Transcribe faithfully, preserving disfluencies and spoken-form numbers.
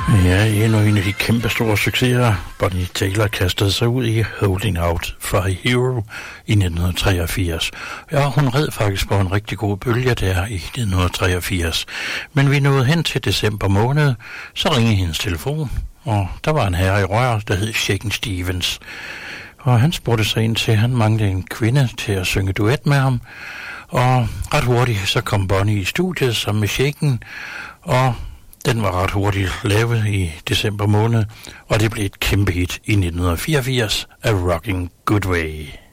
Ja, endnu en af de kæmpe store succeser. Bonnie Tyler kastede sig ud i Holding Out for a Hero i nitten treogfirs. Ja, hun red faktisk på en rigtig god bølge der i nitten treogfirs. Men vi nåede hen til december måned, så ringede hendes telefon, og der var en herre i rør, der hed Shakin' Stevens. Og han spurgte sig ind til, at han manglede en kvinde til at synge duet med ham. Og ret hurtigt så kom Bonnie i studiet sammen med Shakin', og den var ret hurtigt lavet i december måned, og det blev et kæmpe hit i nitten fireogfirs af Rockin' Good Way.